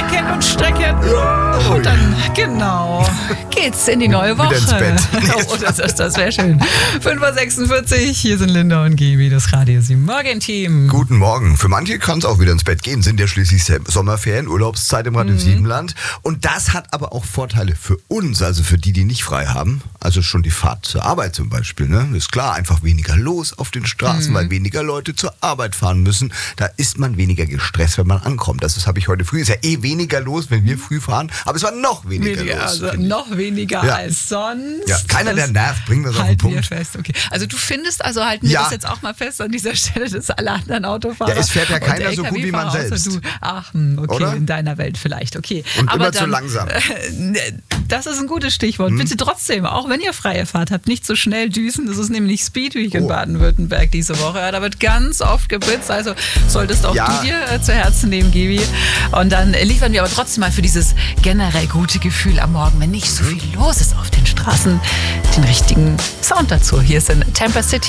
recken und strecken. Ja. Und dann, genau, geht's in die neue Woche. Wieder ins Bett. Oh, das wäre schön. 5.46 Uhr, hier sind Linda und Gibi, das Radio 7 Morgenteam. Guten Morgen. Für manche kann es auch wieder ins Bett gehen. Sind ja schließlich Sommerferien, Urlaubszeit im Radio 7 Land. Und das hat aber auch Vorteile für uns, also für die nicht frei haben. Also schon die Fahrt zur Arbeit zum Beispiel. Ne? Ist klar, einfach weniger los auf den Straßen, weil weniger Leute zur Arbeit fahren müssen. Da ist man weniger gestresst, wenn man ankommt. Das habe ich heute früh. Ist ja weniger los, wenn wir früh fahren. Aber es war noch weniger los. Also noch weniger als sonst. Ja, keiner, der nervt, bringen wir es auf den Punkt. Fest. Okay. Also du findest, also halten wir das jetzt auch mal fest an dieser Stelle, dass alle anderen Autofahrer... Ja, es fährt ja keiner so gut wie man selbst. Du, okay, oder? In deiner Welt vielleicht, okay. Und aber immer dann, zu langsam. Das ist ein gutes Stichwort. Bitte trotzdem, auch wenn ihr freie Fahrt habt, nicht so schnell düsen. Das ist nämlich Speed Week in Baden-Württemberg diese Woche. Ja, da wird ganz oft geblitzt, also solltest auch du dir zu Herzen nehmen, Gibi. Und dann liefern wir aber trotzdem mal für dieses generell gute Gefühl am Morgen, wenn nicht so viel los ist auf den Straßen, den richtigen Sound dazu. Hier ist in Tampa City.